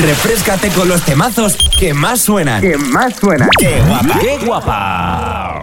Refréscate con los temazos que más suenan. ¡Qué guapa! ¡Qué guapa!